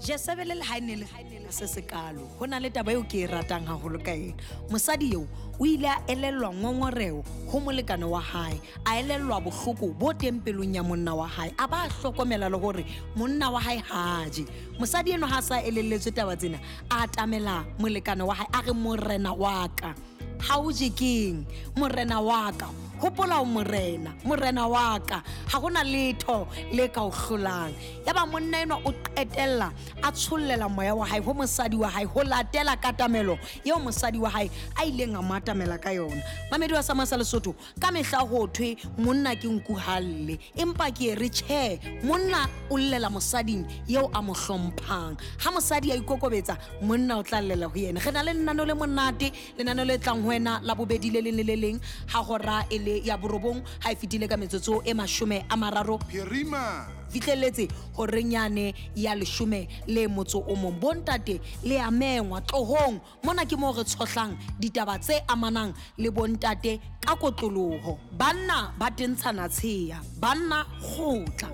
Jesebele le hainele se sekalo hona le taba eo ke e ratang haholo ka ena. Mosadi eo o ile a elellwa ngongoreo ho molekane wa hae, a elellwa bohloko bo teng pelong ya monna wa hae, a ba hlokomela le hore monna wa hae haje. Mosadi eno ha sa elelletswe taba tsena, a atamela molekane wa hae a re morena wa ka ha o je keng, morena wa ka hopola o morena wa ka ha gona letho le ka o hlolang. Yaba monna eno o qetella a tshollela moya wa hae ho mosadi wa hae ho latela katamelo eo mosadi wa hae a ileng a matamela ka yona. Mamedi wa Sama sa Lesotho ka mehla ho thwe monna ke nku halle, empa ke re tjhe, monna o llela mosading eo a mo hlomphang. Ha mosadi a ikokobetsa, monna o tla llela ho yena. Re na le lenaneo le monate, lenaneo le tlang ho wena la bobedi le leng le leng ha hora ele ya borobong ha e fitile ka metsotso e 30 Phirima fitlheletse horenyane ya 10 le motso o mong. Bontate le a mengwa tlohong mona ke mo re tshotlang ditaba tse amanang le bontate ka kotloloho. Banna ba tentshana tsheya, banna khotla.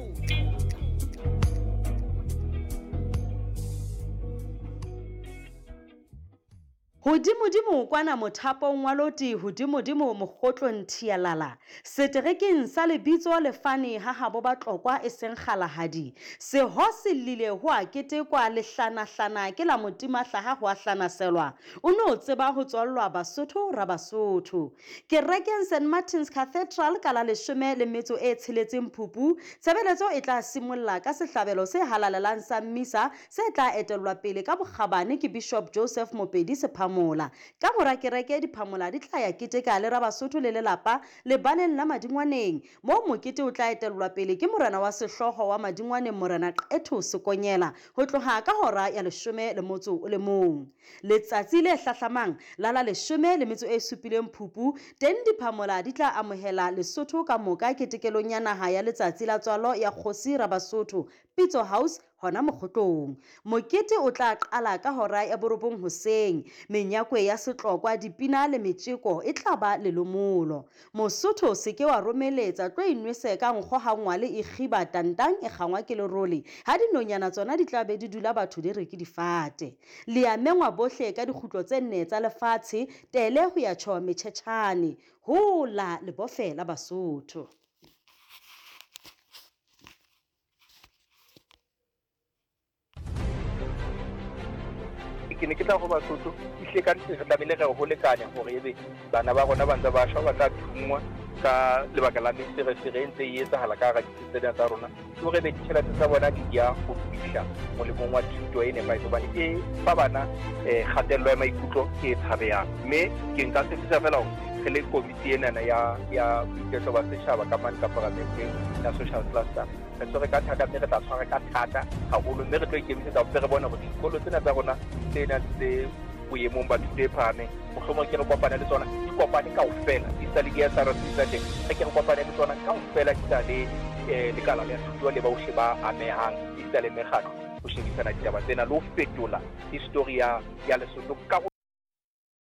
Hodimodimo kwana mothapong wa loti, hodimodimo mokgotlong thialala. Seterekeng sa lebitso le fane ha habo ba tlokwa e seng kgalahadi. Se hosi lile ho a ketekwa le hlana ke la motima hlaha ho a hlanaselwa. O no tseba ho tswallwa Basotho ra Basotho. Kerekeng St Martin's Cathedral ka la 16 Phupu, tshebeletso e tla simolla ka sehlabelo se halalelang sa mmisa se tla etellwa pele ka bokgabane ke Bishop Joseph Mopedi Sephamola. Ka mora kereke diphamola di tla ya keteka le ra Basotho le lelapa le baneng la Madingwaneng, mo mokete o tla etellwa pele ke morena wa sehloho wa Madingwaneng morena Qetho Sekonyela ho tloha ka hora ya 11. Letsatsi le hlahlamang la 17 Phupu, teng diphamola di tla amohela Lesotho ka moka ketekelong ya naha ya letsatsi la tswalo ya Kgosi ra Basotho Pitso House hona Mokgotlong. Mokete o tla qala ka hora ya borobong hoseng. Menyakwe ya setlokwa, dipina le metjeko e tla ba lelomolo. Mosotho se ke wa romeletsa tlo inwese ka nkgo ha ngwale e khiba tantang e kgangwa ke lerole ha dinonyana tsona di tla be di dula batho di reke difate. Le ya mengwa bohle ka dikgutlo tse 4 tsa lefatshe, tele ho ya tjho metjhetjhane hola le bofe la Basotho. Ke ne ke tla go Basotho ihle ka ntse re tlamehile re go lekanya gore ebe bana ba rona ba ntse ba shwa ba tla thungwa ka lebaka la mesere ntse e etsahala ka ga ditsela tsa rona gore be ditšhelete tsa bona di ya go fihla molemong wa thuto e nepagetse hobane e fa bana kgatello ya maikutlo ke e tshabeyang. Mme ke nka tshepisa fela gore re le komiti enana ya boiketlo ba setšhaba ka mane ka paramenteng ya social cluster re tsore ka thata mme re tla tshwara ka thata haholo, mme re tlo ikemisetsa go re bona gore dikolo tsena tsa rona tsena le boemong ba thuto e phahameng mohlomong ke re kopane le tsona di kopane kaofela di sa le ke ya SARS di sa teng re ke re kopane le tsona kaofela di sa le lekala la thuto le baohle ba amehang di sa le mekgatlo ho shebisana ditaba tsena le ho fetola history ya Lesotho ka